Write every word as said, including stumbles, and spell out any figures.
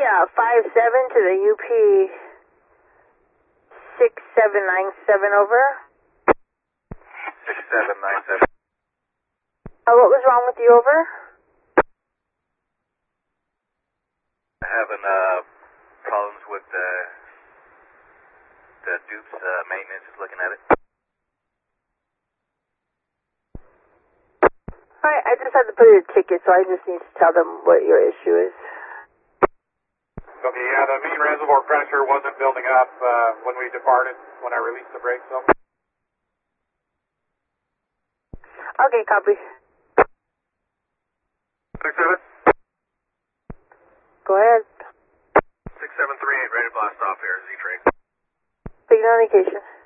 uh, five seven to the U P six seven nine seven, over. six seven nine seven. Uh, what was wrong with you, over? Having uh, problems with the, the dupes uh, maintenance, just looking at it. Alright, I just had to put in a ticket, so I just need to tell them what your issue is. Okay, yeah, the main reservoir pressure wasn't building up uh, when we departed, when I released the brakes. So. Okay, copy. six seven? Go ahead. six seven three eight, ready to blast off here, Z-Train. Signal indication.